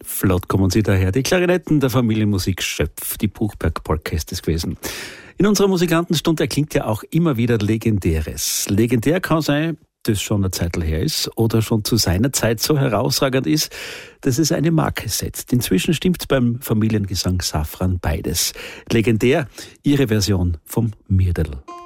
Flott kommen sie daher. Die Klarinetten der Familienmusik Schöpf, die Buchberg Orchesters gewesen. In unserer Musikantenstunde erklingt ja auch immer wieder Legendäres. Legendär kann sein, das schon eine Zeit her ist oder schon zu seiner Zeit so herausragend ist, dass es eine Marke setzt. Inzwischen stimmt beim Familiengesang Safran beides. Legendär ihre Version vom Mirderl.